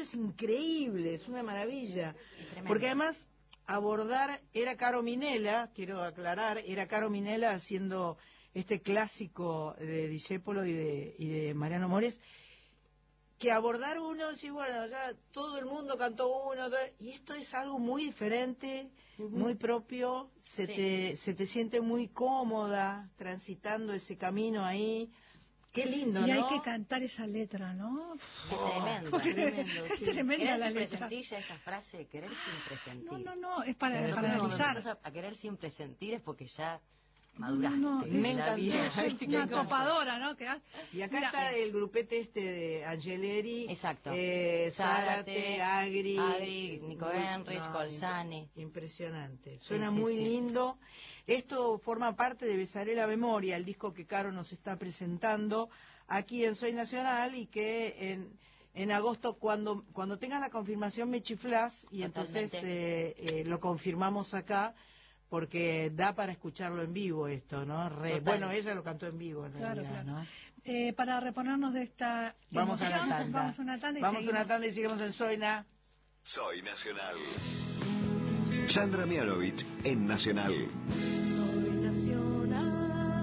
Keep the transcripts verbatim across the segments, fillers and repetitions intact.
es increíble, es una maravilla. Porque además, abordar, era Caro Minella, quiero aclarar, era Caro Minella haciendo este clásico de Discépolo y de, y de Mariano Mores, que abordar uno, sí, bueno, ya todo el mundo cantó uno, y esto es algo muy diferente, uh-huh. muy propio, se, sí. te, se te siente muy cómoda transitando ese camino ahí. Qué lindo, y ¿no? Y hay que cantar esa letra, ¿no? Es tremendo, tremendo. Sí. Es tremenda querer la sin letra. Presentir, ya esa frase, querer sin presentir. No, no, no, es para, Pero para analizar. A, a querer sin presentir es porque ya maduraste. No, no, no, me encantó. Es una topadora, ¿no? Que has... Y acá Mira, está el grupete este de Angeleri. Exacto. Eh, Zárate, Agri. Agri, Nico Enrich, no, Colzani. Impresionante. Suena sí, sí, muy sí. lindo. Esto forma parte de Besaré la Memoria, el disco que Caro nos está presentando aquí en Soy Nacional y que en... En agosto, cuando cuando tengas la confirmación, me chiflás y Totalmente. entonces eh, eh, lo confirmamos acá, porque da para escucharlo en vivo esto, ¿no? Re, bueno, ella lo cantó en vivo, en claro, realidad, claro. ¿no? Eh, para reponernos de esta vamos emoción, a una tanda. vamos a una tanda y vamos seguimos. a una tanda y seguimos en Soy Na. Soy Nacional. Sandra Mianovich en Nacional. Soy Nacional.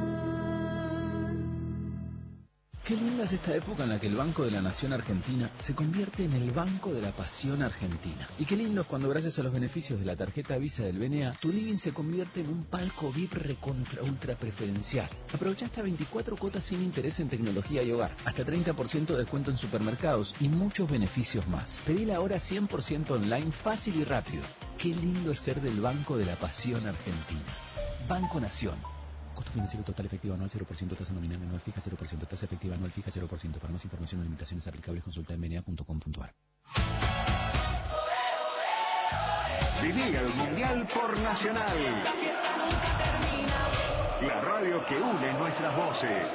Qué linda es esta época en la que el Banco de la Nación Argentina se convierte en el Banco de la Pasión Argentina. Y qué lindo es cuando gracias a los beneficios de la tarjeta Visa del B N A, tu living se convierte en un palco V I P recontra ultra preferencial. Aprovecha hasta veinticuatro cuotas sin interés en tecnología y hogar, hasta treinta por ciento de descuento en supermercados y muchos beneficios más. Pedila ahora cien por ciento online, fácil y rápido. Qué lindo es ser del Banco de la Pasión Argentina. Banco Nación. Costo financiero total efectivo anual cero por ciento, tasa nominal anual fija cero por ciento, tasa efectiva anual fija cero por ciento. Para más información o limitaciones aplicables, consulta en b n a punto com punto a r. Viví el Mundial por Nacional. La fiesta nunca termina. La radio que une nuestras voces.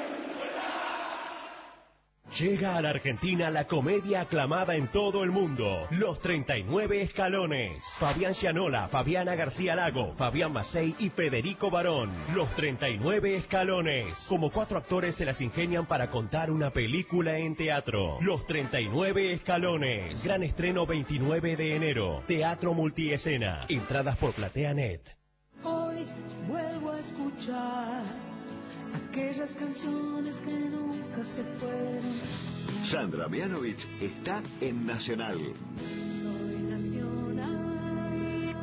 Llega a la Argentina la comedia aclamada en todo el mundo, Los treinta y nueve Escalones. Fabián Gianola, Fabiana García Lago, Fabián Macei y Federico Barón. Los treinta y nueve Escalones. Como cuatro actores se las ingenian para contar una película en teatro. Los treinta y nueve Escalones. Gran estreno veintinueve de enero. Teatro multiescena. Entradas por PlateaNet. Hoy vuelvo a escuchar aquellas canciones que nunca se fueron. Sandra Mianovich está en Nacional. Soy Nacional.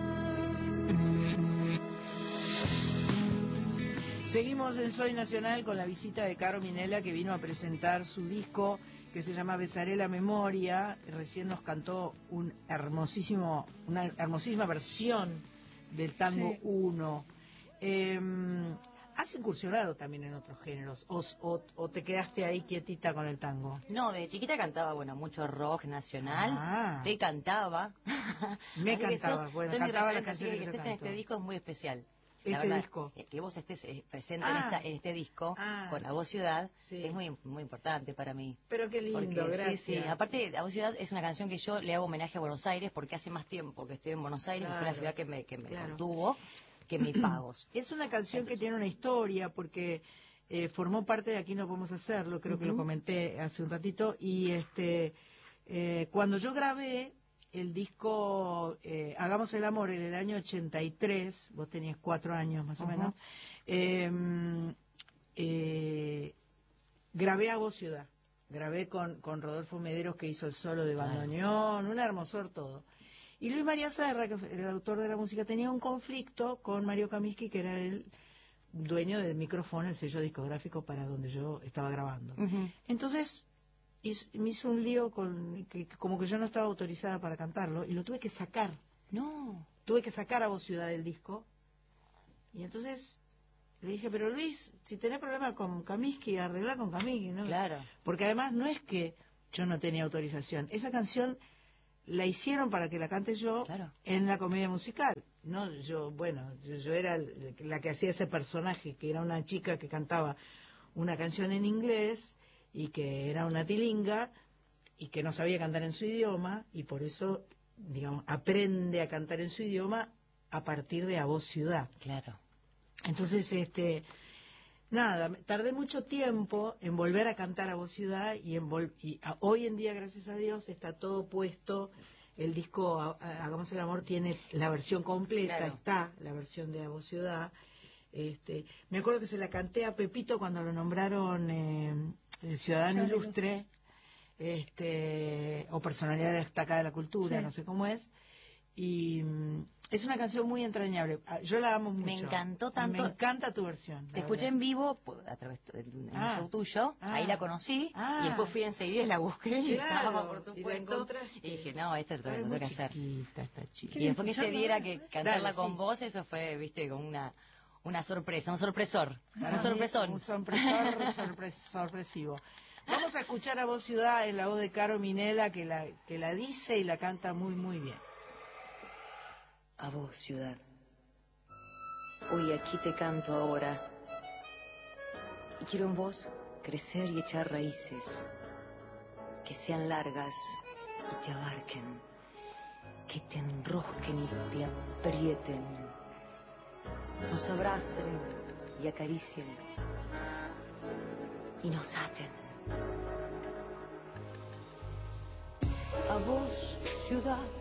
Seguimos en Soy Nacional con la visita de Caro Minella, que vino a presentar su disco que se llama Besaré la Memoria. Recién nos cantó un hermosísimo, una hermosísima versión del tango uno. Eh, ¿Has incursionado también en otros géneros o, o, o te quedaste ahí quietita con el tango? No, de chiquita cantaba, bueno, mucho rock nacional. Ah. Te cantaba. Me cantaba, sos, bueno, sos cantaba la canción. Que, que estés en este disco es muy especial. ¿Este verdad, disco? Que vos estés presente ah. en, esta, en este disco ah. con La Voz Ciudad sí. es muy muy importante para mí. Pero qué lindo, porque, gracias. Sí, sí. Aparte, La Voz Ciudad es una canción que yo le hago homenaje a Buenos Aires porque hace más tiempo que estoy en Buenos Aires, claro. que fue la ciudad que me, que me claro. contuvo, que mis pagos. Es una canción Entonces, que tiene una historia porque eh, formó parte de Aquí No Podemos Hacerlo, creo uh-huh. que lo comenté hace un ratito, y este eh, cuando yo grabé el disco eh, Hagamos el Amor en el año ochenta y tres, vos tenías cuatro años más o uh-huh. menos, eh, eh, grabé a Voz Ciudad, grabé con, con Rodolfo Mederos, que hizo el solo de bandoneón, un hermosor todo. Y Luis María Serra, que era el autor de la música, tenía un conflicto con Mario Kaminsky, que era el dueño del micrófono, el sello discográfico para donde yo estaba grabando. Uh-huh. Entonces hizo, me hizo un lío con que como que yo no estaba autorizada para cantarlo y lo tuve que sacar. No. Tuve que sacar a Voz Ciudad del disco. Y entonces le dije, pero Luis, si tenés problema con Kaminsky, arreglá con Kaminsky, ¿no? Claro. Porque además no es que yo no tenía autorización. Esa canción la hicieron para que la cante yo claro. en la comedia musical. No, yo, bueno, yo, yo era la que hacía ese personaje, que era una chica que cantaba una canción en inglés y que era una tilinga y que no sabía cantar en su idioma y por eso, digamos, aprende a cantar en su idioma a partir de A Voz Ciudad. Claro. Entonces, este, nada, tardé mucho tiempo en volver a cantar A Voz Ciudad y, en vol y a, hoy en día, gracias a Dios, está todo puesto. El disco a, a, Hagamos el Amor tiene la versión completa, claro. Está la versión de A Voz Ciudad. Este, me acuerdo que se la canté a Pepito cuando lo nombraron eh, Ciudadano Ilustre, este, o Personalidad Destacada de la Cultura, sí. No sé cómo es. Y mm, es una canción muy entrañable. Yo la amo mucho. Me encantó tanto. Me encanta tu versión. Te escuché en vivo a través de un ah, show tuyo. Ah, ahí la conocí. Ah, y después fui enseguida y la busqué. Y claro, estaba, por supuesto. Y, y dije, no, esto lo tengo que hacer. Está y después que se diera que cantarla Dale, con sí. vos, eso fue, viste, con una una sorpresa, un sorpresor. Para un sorpresón. Un sorpresor sorpre sorpresivo. Vamos a escuchar A Voz Ciudad en la voz de Caro Minella, que la, que la dice y la canta muy, muy bien. A vos, ciudad, hoy aquí te canto ahora, y quiero en vos crecer y echar raíces, que sean largas y te abarquen, que te enrosquen y te aprieten, nos abracen y acaricien, y nos aten. A vos, ciudad,